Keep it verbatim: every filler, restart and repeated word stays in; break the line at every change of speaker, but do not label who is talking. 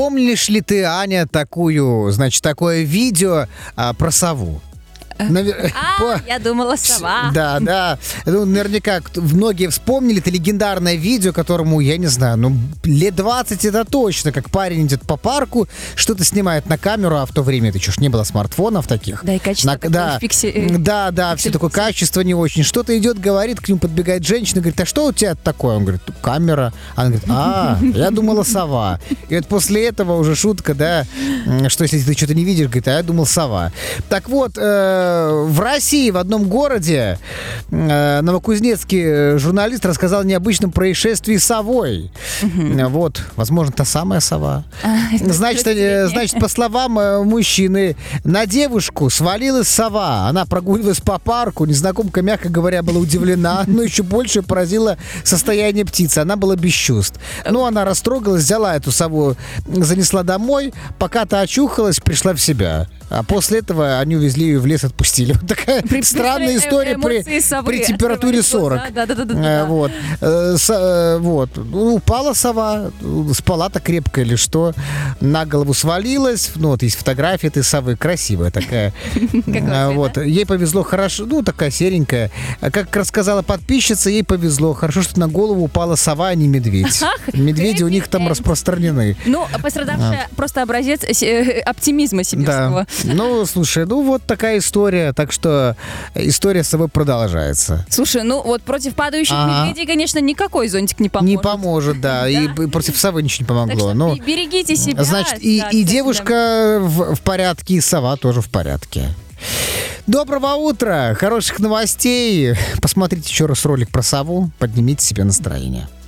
помнишь ли ты, Аня, такую, значит, такое видео а, про сову?
Навер... А, По... я думала, сова.
Да, да. Ну, наверняка многие вспомнили это легендарное видео, которому, я не знаю, ну, лет двадцать это точно, как парень идет по парку, что-то снимает на камеру, а в то время это что ж не было смартфонов таких.
Да, и качество
на... да.
Пикси...
да, да, все такое качество не очень. Что-то идет, говорит, к нему подбегает женщина, говорит, а что у тебя такое? Он говорит, камера. Она говорит, а, я думала, сова. И вот после этого уже шутка, да, что если ты что-то не видишь, говорит, а я думал, сова. Так вот, э, в России, в одном городе, э, новокузнецкий журналист рассказал о необычном происшествии с совой. Uh-huh. Вот, возможно, та самая сова. Uh, значит, э, значит, по словам э, мужчины, на девушку свалилась сова. Она прогуливалась по парку. Незнакомка, мягко говоря, была удивлена, но еще больше поразило состояние птицы. Она была без чувств. Ну, она растрогалась, взяла эту сову, занесла домой. Пока та очухалась, пришла в себя. А после этого они увезли ее в лес, отпустили. Вот такая при, странная история при, при температуре сорок. Да, да, да, да, да. Вот. С, вот. Упала сова, спала-то крепко или что, на голову свалилась. Ну, вот есть фотография этой совы, красивая такая. Вот. Ей повезло хорошо, ну, такая серенькая. Как рассказала подписчица, ей повезло. Хорошо, что на голову упала сова, а не медведь. Медведи у них там распространены.
Ну, пострадавшая просто образец оптимизма сибирского.
Ну, слушай, ну вот такая история, так что история с собой продолжается.
Слушай, ну вот против падающих ага. медведей, конечно, никакой зонтик не поможет.
Не поможет, да, да. И против совы ничего не помогло.
Так
но,
берегите себя.
Значит, и, да, и девушка в, в порядке, и сова тоже в порядке. Доброго утра, хороших новостей. Посмотрите еще раз ролик про сову, поднимите себе настроение.